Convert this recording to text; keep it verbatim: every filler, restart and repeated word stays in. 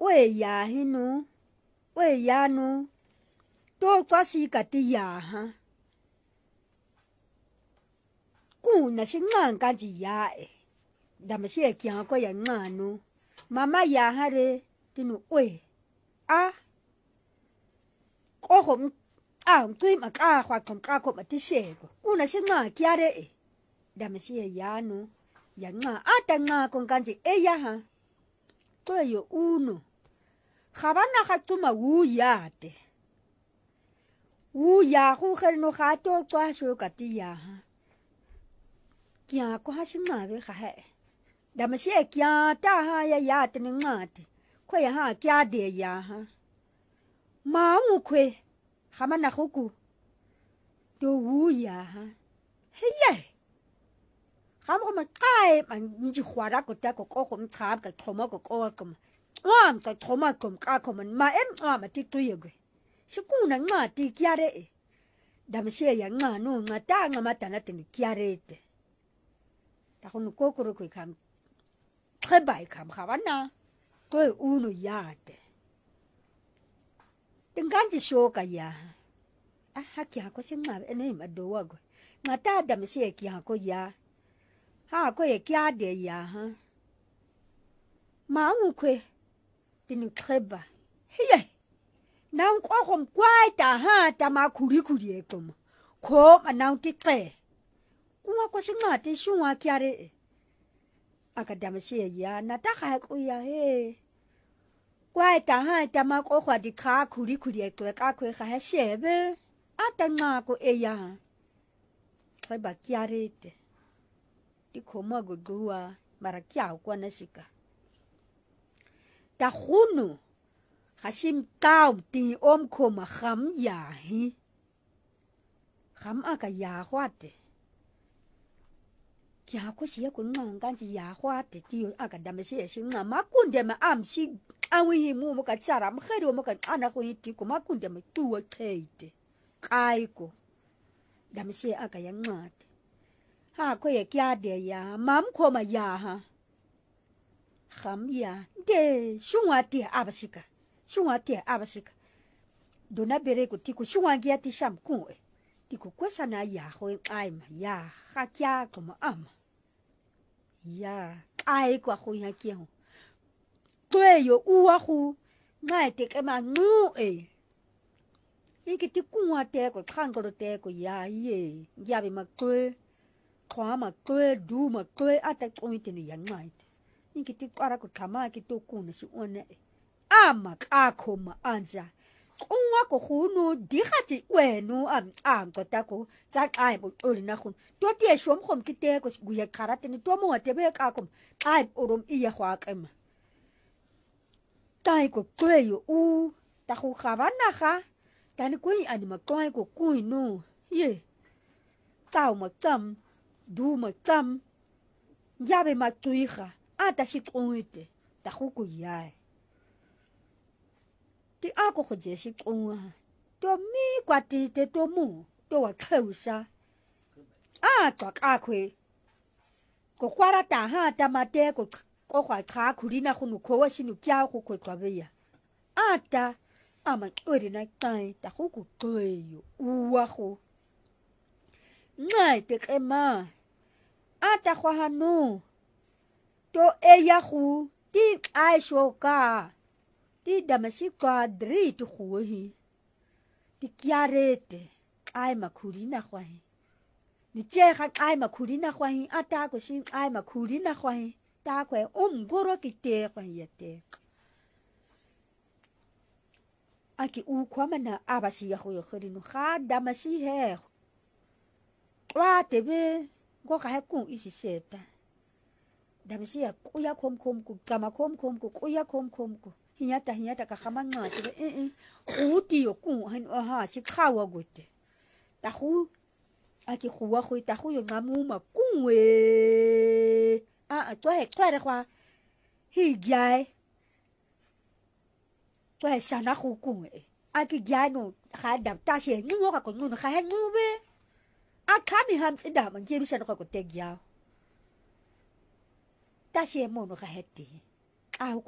we ya hinu we ya nu to kwasi kati ya ha ku na singa kanji ya e damasi kya ko ya nganu mama ya hare tinu we a ko hom a tui ma ka kwa kom ka ko ma ti she ko ku na singa kya re e damasi ya nu ya nga ata nga kon kanji e ya ha to yo uno Habana hatuma wu ya te wu ya hu no hato kwa sho katia ha kya ko hasima be ha he damasi kya ta ha ya ya te ngate ko ya ha kya de ya ha ma mu kwe hamana huku to wu ya ha he ye ham ko ma kai man ji khwara ko ta ko ko khom thab ka khoma ko ko ko Wan ka thoma kom ka kom ma em a ma ti tu yego siku na nga ti kiare damse ya nga no nga ta nga mata na ti kiare te ta ko ko ko ko kam très bai kam khawana ko uno ya te tinganji shoka ya a ha kya ko singa ene ma do wa go nga ta damse kya ko ya ha ko ye kya de ya ha ma u kwe tinu treba hiye nang kwa khom kwai ta ha ta ma khuri khuri e kom kho ma nang ti kle kuma ko singa ti shuwa kyare akadama she ya na ta kha ko ya he kwai ta ha ta ma ko khwa di kha khuri khuri e kle ka khwe kha ha shebe ata nga ko e ya treba kyare te ti khoma go duwa mara kya ko na sika ta khunu khashim taw ti om khoma kham ya hi kham aka ya hwate kya ko shi ko ngang kan ji ya hwate ti aka dame shi shin na makunde ma am shi awi hi mu mo ka tsara mo khero mo ka ana ko ti ko makunde ma tu wa tete kai ko dame shi aka ya ngate ha ko ye kya de ya mam khoma ya ha kham ya de shunwa ti abasika shunwa ti abasika dona bere ko ti ko shunwagia ti sham ku e ti ko kwesa na ya ho ai ma ya ha kya ko ma am ya ai ko ho ya kya ho to yo u wa hu ngai te ke ma nu e ni ki ti ku wa te ko khang ko te ko ya ye ya be ma ko kwa ma ko du ma ko ata ko ti ni ya ngai Niki ti kwara ko kama ki to kuna si one ama ka khoma anja unwa ko khunu di khati wenu am am ko ta ko cha kai bo ori na khun to ti shom khom ki te ko gu ya karate ni to mo te be ka kom ai orom i ya khwa ka ma tai ko kweyo u ta khu khabana kha tani ko i ani ma ko ko ku no ye tao ma tam du ma tam yabe ma tuiha ata shi tongite ta khuku yae ti ako khoje shi tonga to mi kwati te to mu to wa khausa a to ka khwe ko kwara ta ha ta mate ko ko khwa kha khulina khunu kho wa shinu kya khu khwe twabeya ata ama ori na tai ta khuku toyo uwa khu ngai te kema ata khwa hanu to eya khu ti ai shoka ti damasi quadri tu khuhi ti kiarete ai makhuri na khwahi ni che kha ai makhuri na khwahi ata ko sin ai makhuri na khwahi ta khwe um goro ki te khwahi te aki u khwamana abasi ya khu yo khiri no kha damasi he wa tebe go kha ku isi seta damsi ya kuya khom khom ku kama khom khom ku kuya khom khom ku hinyata hinyata ka khama ngati be eh eh uti yo ku han ha si khawa gote ta khu aki khuwa khu ta khu yo ngamu ma ku we a a to he kware kwa hi gyai to he sana khu ku e aki gyai no kha dam ta she ngu ka ko ngu kha he ngu be a khami ham si da man ge bi sana ko te gyao ta she mo no ka heti a